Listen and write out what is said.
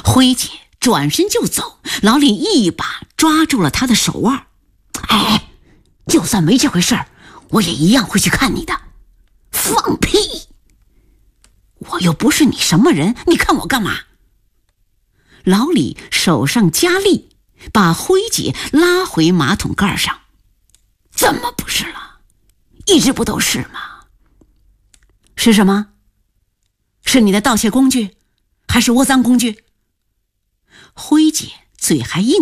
辉姐转身就走，老李一把抓住了他的手腕。哎，就算没这回事儿，我也一样会去看你的。放屁！我又不是你什么人，你看我干嘛？老李手上加力，把辉姐拉回马桶盖上。怎么不是了？一直不都是吗？是什么？是你的盗窃工具，还是窝赃工具？辉姐嘴还硬